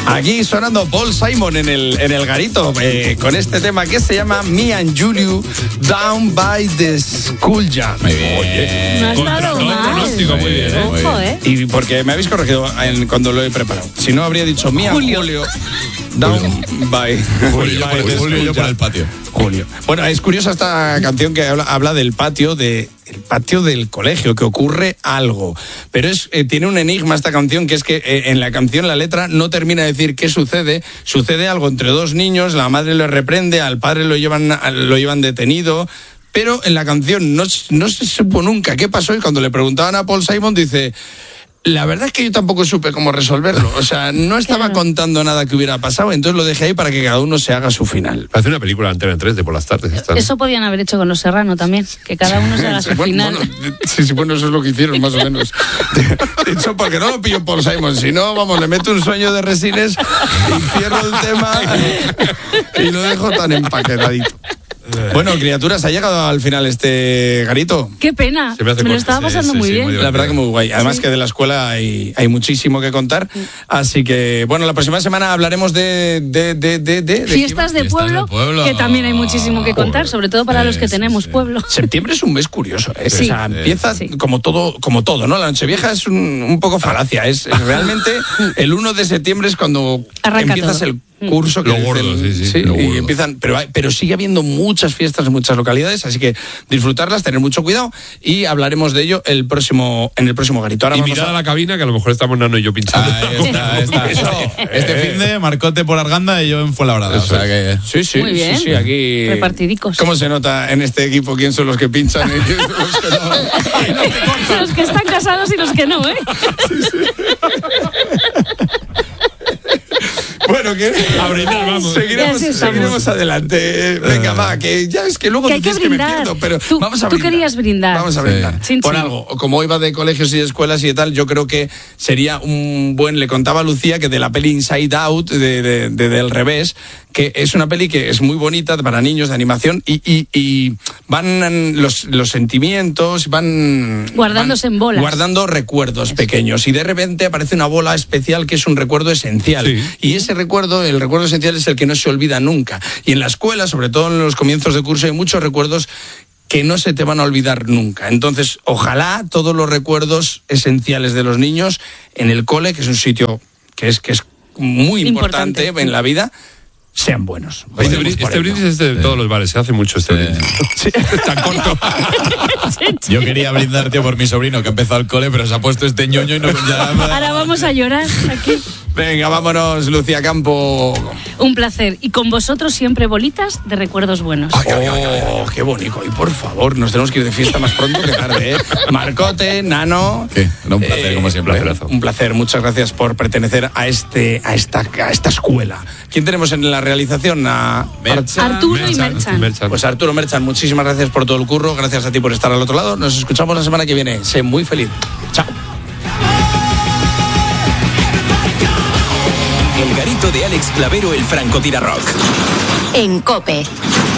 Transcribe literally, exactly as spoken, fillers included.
Aquí sonando Paul Simon en el, en el garito eh, con este tema que se llama Me and Juliu Down by the Schoolyard. Muy bien. Oye, No ha estado mal. pronóstico, muy bien, ¿eh? Ojo, ¿eh? y porque me habéis corregido en, cuando lo he preparado. Si no, habría dicho Me and Julio. Julio Down by Julio, yo por el, Julio, yo por el patio. Julio. Bueno, es curiosa esta canción que habla, habla del patio de el patio del colegio, que ocurre algo. Pero es eh, tiene un enigma esta canción, que es que eh, en la canción la letra no termina de decir qué sucede. Sucede algo entre dos niños, la madre le reprende, al padre lo llevan, lo llevan detenido, pero en la canción no, no se supo nunca qué pasó, y cuando le preguntaban a Paul Simon dice... La verdad es que yo tampoco supe cómo resolverlo. O sea, no estaba Claro. contando nada que hubiera pasado, entonces lo dejé ahí para que cada uno se haga su final. Hace una película de Antena tres de por las tardes. Esta, ¿no? Eso podían haber hecho con Los Serrano también, que cada uno se haga su Bueno, final. bueno, sí, sí, bueno, eso es lo que hicieron, más o menos. De hecho, porque no lo pillo Paul Simon, si no, vamos, le meto un sueño de Resines y cierro el tema y lo dejo tan empaquetadito. Bueno, criaturas, ha llegado al final este garito. Qué pena, Se me me, hace lo corto. estaba Sí, pasando sí, muy sí, bien. muy La verdad que muy guay. Además Sí. que de la escuela hay, hay muchísimo que contar. Así que, bueno, la próxima semana hablaremos de... de, de, de, de- de- Fiestas de Fiestas pueblo, de pueblo. que también hay muchísimo que contar, sobre todo para Sí, los que sí, tenemos sí. pueblo. Septiembre es un mes curioso, ¿eh? Sí. O sea, empieza Sí. como todo, como todo, ¿no? La Nochevieja es un, un poco falacia. Es, es realmente el uno de septiembre es cuando Arranca empiezas todo. el curso. Que Lo dicen- gordo, sí, sí, lo y gordo. empiezan, pero, hay- pero sigue habiendo muchas fiestas en muchas localidades, así que disfrutarlas, tener mucho cuidado, y hablaremos de ello el próximo, en el próximo garito. Ahora Y vamos mirad a- a la cabina, que a lo mejor estamos Nano y yo pinchando. Ahí está, ahí está. Eso. Este fin de Marcote por Arganda y yo en Fuenlabrada. O sea que... Sí, sí, Muy bien. sí, sí, aquí... Repartidicos. ¿Cómo se nota en este equipo quién son los que pinchan y quién son los que no? Los que están casados y los que no, ¿eh? Bueno, que A brindar, vamos. Seguiremos, Ya sí estamos. seguiremos adelante. Venga, va, que ya es que luego Que tú hay que tienes que me brindar. pierdo, pero Tú- vamos a tú brindar. querías brindar. Vamos a Sí. brindar. Chin, Por chin. algo, como iba de colegios y escuelas y tal, yo creo que sería un buen, le contaba a Lucía que de la peli Inside Out, de, de- de- del revés, que es una peli que es muy bonita para niños, de animación, y, y- y van los, los sentimientos, van... Guardándose van en bolas. Guardando recuerdos pequeños, y de repente aparece una bola especial que es un recuerdo esencial. Sí. Y ese recuerdo, el recuerdo esencial, es el que no se olvida nunca. Y en la escuela, sobre todo en los comienzos de curso, hay muchos recuerdos que no se te van a olvidar nunca. Entonces, ojalá todos los recuerdos esenciales de los niños en el cole, que es un sitio que es, que es muy importante, Importante. en la vida, sean buenos. Este, Brindemos bri- por este ello. brindis es de todos los bares, se hace mucho este brindis. Tan corto. Yo quería brindar, tío, por mi sobrino que ha empezado el cole, pero se ha puesto este ñoño y no... Ya... Ahora vamos a llorar aquí. Venga, vámonos, Lucía Campo. Un placer. Y con vosotros siempre bolitas de recuerdos buenos. Ay, ay, ay, ay, oh, qué bonito. Y por favor, nos tenemos que ir de fiesta más pronto que tarde, ¿eh? Marcote, Nano. ¿Qué? Era un placer, Eh, como siempre. un placerazo. Un placer, muchas gracias por pertenecer a este, a esta, a esta escuela. ¿Quién tenemos en la realización? A Merchan. Arturo y Merchan, Merchan. Merchan. Pues Arturo Merchan, muchísimas gracias por todo el curro, gracias a ti por estar al otro lado. Nos escuchamos la semana que viene. Sé muy feliz. Chao. El garito de Alex Clavero, el francotirador. En COPE.